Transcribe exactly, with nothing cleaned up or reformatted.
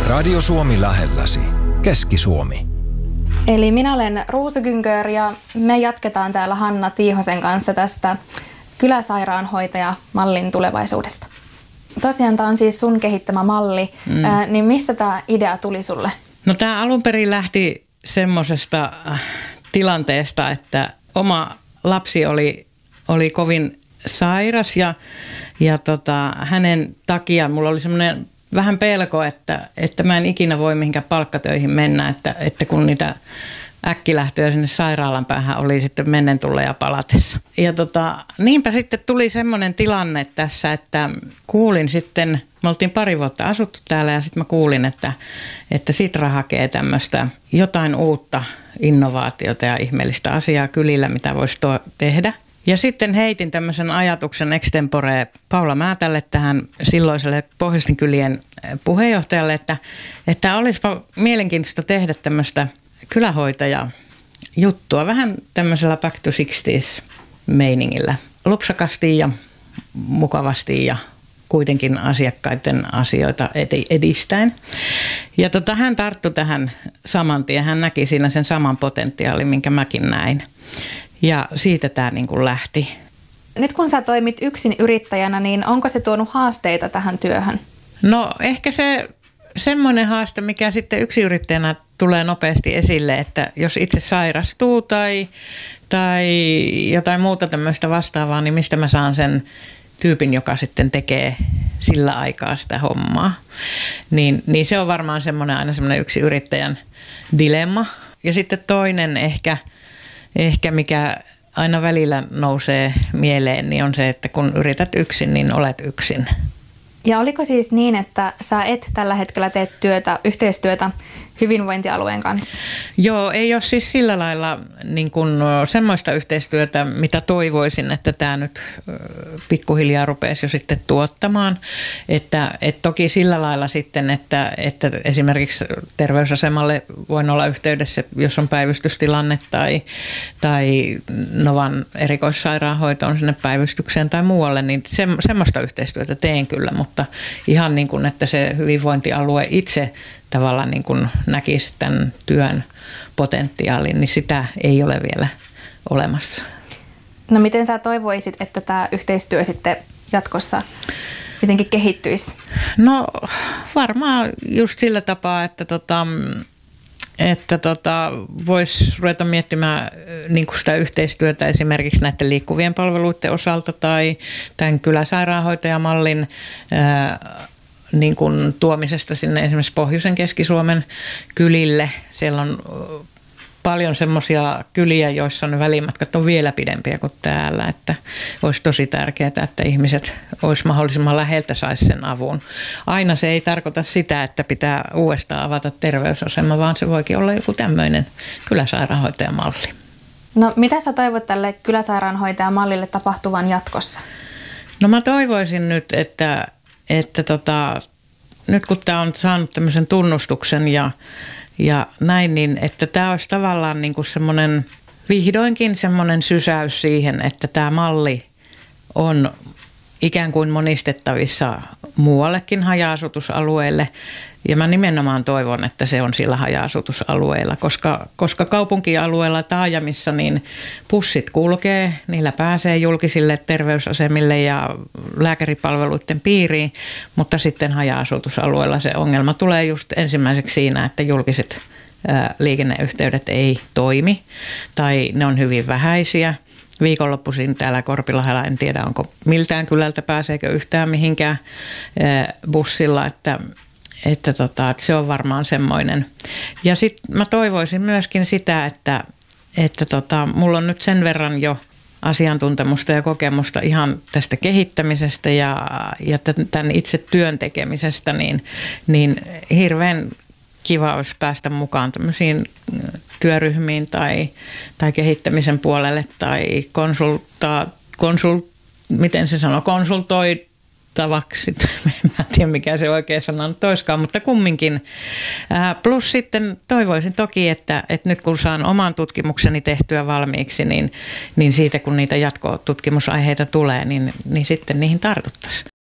Radio Suomi lähelläsi. Keski-Suomi. Eli minä olen Ruusu Gyngör ja me jatketaan täällä Hanna Tiihosen kanssa tästä kyläsairaanhoitajamallin tulevaisuudesta. Tosiaan tämä on siis sun kehittämä malli, mm. Ää, niin mistä tämä idea tuli sulle? No tämä alun perin lähti semmoisesta tilanteesta, että oma lapsi oli, oli kovin sairas ja, ja tota, hänen takia mulla oli semmoinen vähän pelko, että, että mä en ikinä voi mihinkään palkkatöihin mennä, että, että kun niitä äkkilähtöjä sinne sairaalan päähän oli sitten mennen tulleja palatessa. Ja tota, niinpä sitten tuli semmoinen tilanne tässä, että kuulin sitten, me oltiin pari vuotta asuttu täällä ja sitten mä kuulin, että, että Sitra hakee tämmöistä jotain uutta innovaatiota ja ihmeellistä asiaa kylillä, mitä voisi to- tehdä. Ja sitten heitin tämmöisen ajatuksen extempore Paula Määtälle, tähän silloiselle Pohjoisten kylien puheenjohtajalle, että, että olisipa mielenkiintoista tehdä tämmöistä kylähoitajajuttua, vähän tämmöisellä back to sixties meiningillä. Lupsakasti ja mukavasti ja kuitenkin asiakkaiden asioita edistäen. Ja tota, hän tarttui tähän saman tien, hän näki siinä sen saman potentiaalin, minkä mäkin näin. Ja siitä tämä niin kuin lähti. Nyt kun sä toimit yksin yrittäjänä, niin onko se tuonut haasteita tähän työhön? No ehkä se semmoinen haaste, mikä sitten yksinyrittäjänä tulee nopeasti esille, että jos itse sairastuu tai, tai jotain muuta tämmöistä vastaavaa, niin mistä mä saan sen tyypin, joka sitten tekee sillä aikaa sitä hommaa. Niin, niin se on varmaan semmoinen aina semmoinen yksinyrittäjän dilemma. Ja sitten toinen ehkä... Ehkä mikä aina välillä nousee mieleen, niin on se, että kun yrität yksin, niin olet yksin. Ja oliko siis niin, että sä et tällä hetkellä tee työtä, yhteistyötä hyvinvointialueen kanssa? Joo, ei ole siis sillä lailla niin kuin semmoista yhteistyötä, mitä toivoisin, että tämä nyt pikkuhiljaa rupeaisi jo sitten tuottamaan. Että, et toki sillä lailla sitten, että, että esimerkiksi terveysasemalle voin olla yhteydessä, jos on päivystystilanne tai, tai Novan erikoissairaanhoitoon sinne päivystykseen tai muualle, niin se, semmoista yhteistyötä teen kyllä, mutta ihan niin kuin, että se hyvinvointialue itse tavallaan niin kuin näkisi tämän työn potentiaalin, niin sitä ei ole vielä olemassa. No miten sä toivoisit, että tämä yhteistyö sitten jatkossa jotenkin kehittyisi? No varmaan just sillä tapaa, että tota, että tota, voisi ruveta miettimään niin kuin sitä yhteistyötä esimerkiksi näiden liikkuvien palveluiden osalta tai tämän kyläsairaanhoitajamallin ää, niin kuin tuomisesta sinne esimerkiksi Pohjoisen Keski-Suomen kylille. Siellä on paljon semmoisia kyliä, joissa ne välimatkat on vielä pidempiä kuin täällä, että olisi tosi tärkeää, että ihmiset olisi mahdollisimman läheltä saisi sen avun. Aina se ei tarkoita sitä, että pitää uudestaan avata terveysasema, vaan se voikin olla joku tämmöinen kyläsairaanhoitajamalli. No mitä sä toivot tälle kyläsairaanhoitajamallille tapahtuvan jatkossa? No mä toivoisin nyt, että että tota, nyt kun tämä on saanut tämmöisen tunnustuksen ja, ja näin, niin että tämä olisi tavallaan niin kuin semmoinen vihdoinkin semmoinen sysäys siihen, että tämä malli on ikään kuin monistettavissa muuallekin haja-asutusalueille. Ja mä nimenomaan toivon, että se on sillä haja-asutusalueilla, koska, koska kaupunkialueilla taajamissa niin bussit kulkee, niillä pääsee julkisille terveysasemille ja lääkäripalveluiden piiriin, mutta sitten haja-asutusalueilla se ongelma tulee just ensimmäiseksi siinä, että julkiset ää, liikenneyhteydet ei toimi tai ne on hyvin vähäisiä. Viikonloppuisin täällä Korpilahdella, en tiedä onko miltään kylältä, pääseekö yhtään mihinkään ää, bussilla, että Että, tota, että se on varmaan semmoinen. Ja sitten mä toivoisin myöskin sitä, että, että tota, mulla on nyt sen verran jo asiantuntemusta ja kokemusta ihan tästä kehittämisestä ja, ja tämän itse työn tekemisestä, niin, niin hirveän kiva olisi päästä mukaan tämmöisiin työryhmiin tai, tai kehittämisen puolelle tai konsultaa, konsult, miten se sanoo, konsultoi, tavaksi. Mä en tiedä, mikä se oikea sana nyt olisikaan, mutta kumminkin. Plus sitten toivoisin toki, että, että nyt kun saan oman tutkimukseni tehtyä valmiiksi, niin, niin siitä kun niitä jatkotutkimusaiheita tulee, niin, niin sitten niihin tartuttaisiin.